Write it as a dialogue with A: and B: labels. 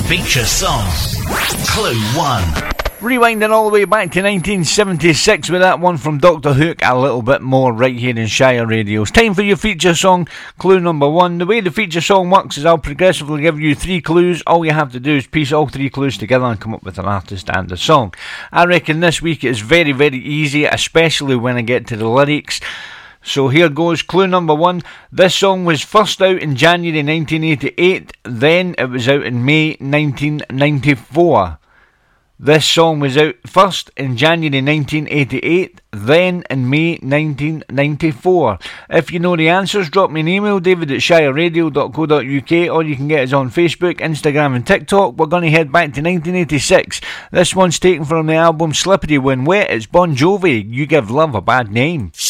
A: Feature Song. Clue 1.
B: Rewinding all the way back to 1976 with that one from Dr. Hook, a little bit more right here in Shire Radio. It's time for your feature song, clue number 1. The way the feature song works is I'll progressively give you 3 clues. All you have to do is piece all 3 clues together and come up with an artist and a song. I reckon this week is very, very easy, especially when I get to the lyrics. So here goes, clue number 1. This song was first out in January 1988, then it was out in May 1994. This song was out first in January 1988, then in May 1994. If you know the answers, drop me an email, david@shireradio.co.uk, or you can get us on Facebook, Instagram and TikTok. We're going to head back to 1986. This one's taken from the album Slippery When Wet. It's Bon Jovi, You Give Love a Bad Name.